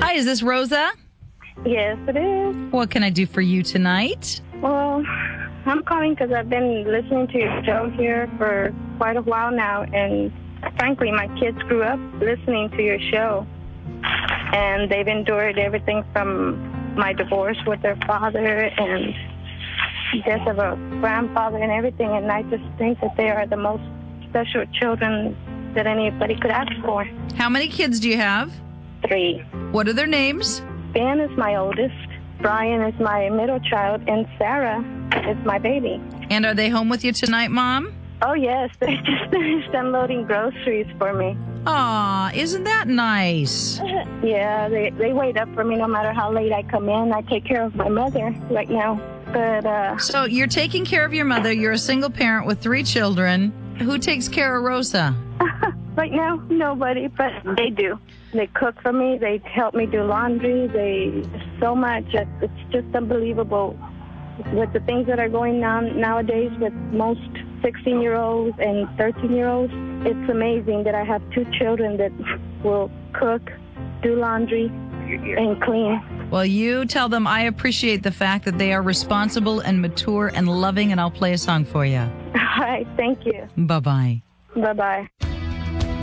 Hi, is this Rosa? Yes, it is. What can I do for you tonight? Well, I'm calling because I've been listening to your show here for quite a while now, and frankly, my kids grew up listening to your show, and they've endured everything from my divorce with their father and death of a grandfather and everything, and I just think that they are the most special children that anybody could ask for. How many kids do you have? 3. What are their names? Ben is my oldest, Brian is my middle child, and Sarah is my baby. And are they home with you tonight, Mom? Oh, yes, they just finished unloading groceries for me. Aw, isn't that nice? Yeah, they wait up for me no matter how late I come in. I take care of my mother right now. But So you're taking care of your mother. You're a single parent with 3 children. Who takes care of Rosa? right now, nobody, but they do. They cook for me. They help me do laundry. They so much. It's just unbelievable with the things that are going on nowadays with most 16-year-olds and 13-year-olds. It's amazing that I have 2 children that will cook, do laundry, and clean. Well, you tell them I appreciate the fact that they are responsible and mature and loving, and I'll play a song for you. All right, thank you. Bye-bye. Bye-bye.